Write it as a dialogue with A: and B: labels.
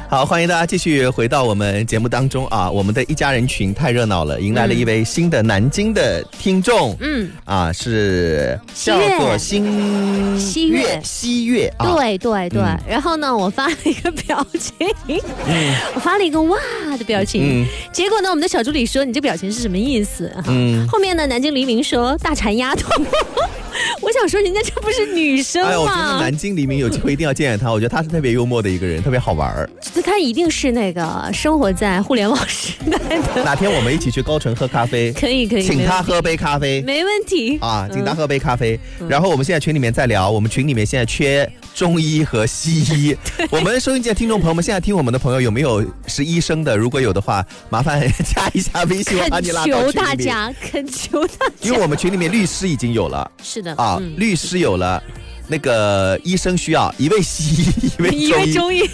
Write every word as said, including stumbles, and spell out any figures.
A: 好，欢迎大家继续回到我们节目当中啊！我们的一家人群太热闹了，迎来了一位新的南京的听众，嗯，啊，是叫做新
B: 西月，
A: 西月，啊、
B: 对对对、嗯。然后呢，我发了一个表情，嗯、我发了一个哇的表情、嗯，结果呢，我们的小助理说你这表情是什么意思？嗯，后面呢，南京黎明说大馋丫头。我想说，人家这不是女生吗？哎，
A: 我觉得南京黎明有机会一定要见见他。我觉得他是特别幽默的一个人，特别好玩。
B: 他一定是那个生活在互联网时代的。
A: 哪天我们一起去高城喝咖啡？
B: 可以可以，
A: 请他喝杯咖啡，
B: 没问题
A: 啊，请他喝杯咖啡。嗯、然后我们现在群里面在聊，我们群里面现在缺中医和西医。我们收音机的听众朋友们，现在听我们的朋友有没有是医生的？如果有的话，麻烦加一下微信，我把你拉到群里面。
B: 恳求大家，恳求大家，
A: 因为我们群里面律师已经有了。
B: 是的。
A: 啊、嗯，律师有了，那个医生需要一位西医，一位中医。